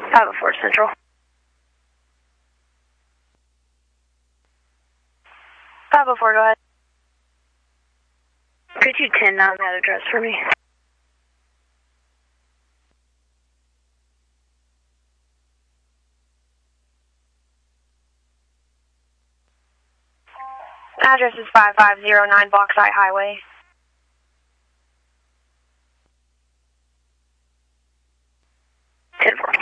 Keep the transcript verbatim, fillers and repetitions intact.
five oh four Central. five oh four, go ahead. Could you ten nine that address for me? Address is five five zero nine Bauxite Highway. ten four.